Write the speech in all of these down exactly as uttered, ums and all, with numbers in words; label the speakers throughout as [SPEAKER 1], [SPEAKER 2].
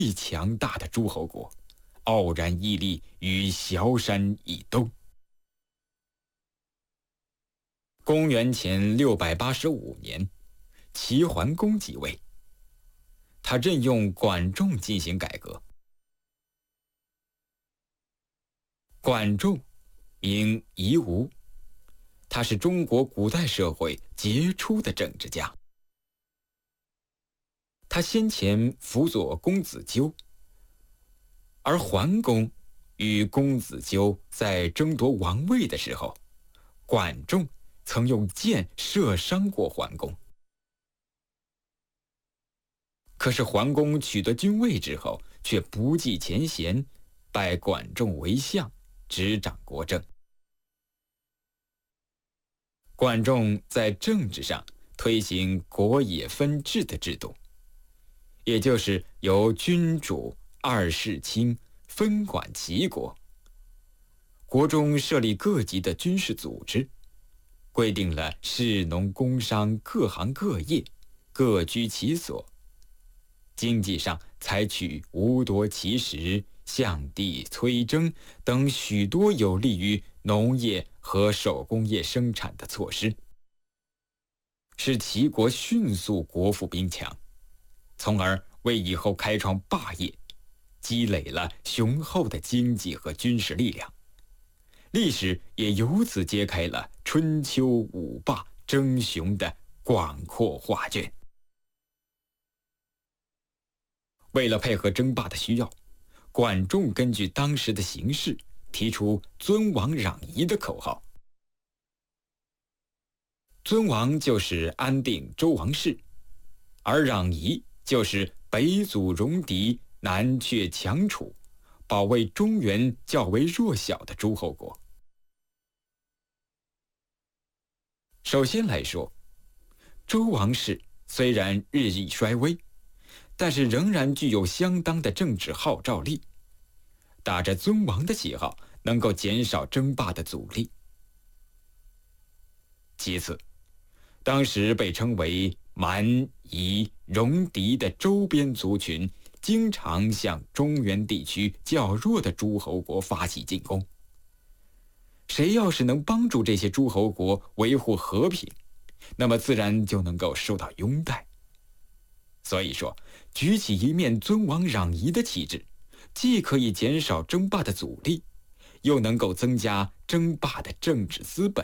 [SPEAKER 1] 强大的诸侯国，傲然屹立于崤山以东。公元前六百八十五年，齐桓公即位，他任用管仲进行改革。管仲名夷吾，他是中国古代社会杰出的政治家。他先前辅佐公子纠，而桓公与公子纠在争夺王位的时候，管仲曾用箭射伤过桓公。可是桓公取得君位之后，却不计前嫌，拜管仲为相，执掌国政。管仲在政治上推行国野分治的制度，也就是由君主、二世卿分管齐国。国中设立各级的军事组织，规定了士农工商各行各业各居其所。经济上采取无夺其时、向地催征等许多有利于农业和手工业生产的措施，使齐国迅速国富兵强，从而为以后开创霸业积累了雄厚的经济和军事力量。历史也由此揭开了春秋五霸争雄的广阔画卷。为了配合争霸的需要，管仲根据当时的形势，提出尊王攘夷的口号。尊王就是安定周王室，而攘夷就是北阻戎狄，南却强楚，保卫中原较为弱小的诸侯国。首先来说，周王室虽然日益衰微，但是仍然具有相当的政治号召力，打着尊王的旗号，能够减少争霸的阻力。其次，当时被称为蛮、夷、戎、狄的周边族群，经常向中原地区较弱的诸侯国发起进攻。谁要是能帮助这些诸侯国维护和平，那么自然就能够受到拥戴。所以说，举起一面尊王攘夷的旗帜，既可以减少争霸的阻力，又能够增加争霸的政治资本。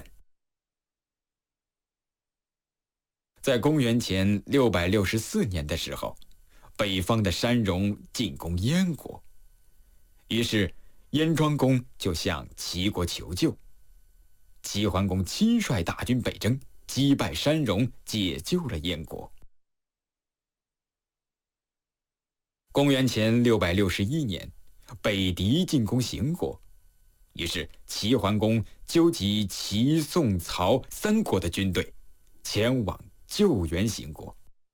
[SPEAKER 1] 在公元前六百六十四年的时候，北方的山戎进攻燕国，于是燕庄公就向齐国求救。齐桓公亲率大军北征，击败山戎，解救了燕国。公元前六百六十一年，北狄进攻邢国，于是齐桓公纠集齐、宋、曹三国的军队，前往救援邢国。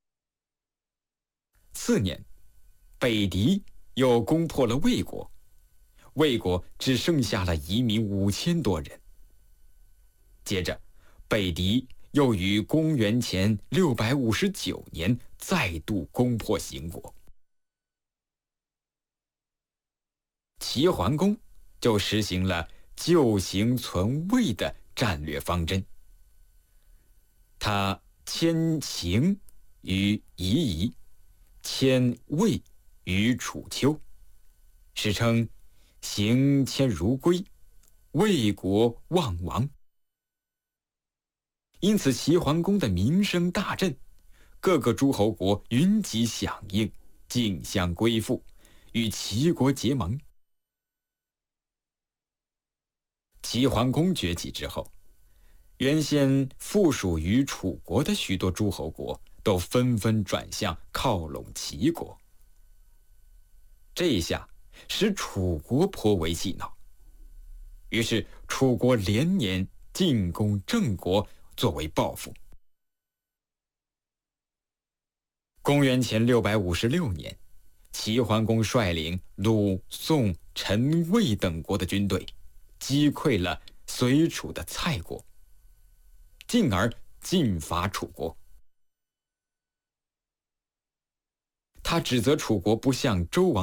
[SPEAKER 1] 次年，北狄又攻破了魏国，魏国只剩下了移民五千多人。接着，北狄又于公元前六百五十九年再度攻破邢国。齐桓公就实行了救邢存魏的战略方针。他迁邢于夷夷，迁魏于楚丘，史称邢迁如归，魏国望亡。因此齐桓公的名声大振，各个诸侯国云集响应，竞相归附，与齐国结盟。齐桓公崛起之后，原先附属于楚国的许多诸侯国都纷纷转向靠拢齐国。这一下使楚国颇为气恼，于是楚国连年进攻郑国，作为报复。公元前六百五十六年，齐桓公率领鲁、宋、陈、魏等国的军队，击溃了随楚的蔡国，进而进伐楚国。 他指责楚国不向周王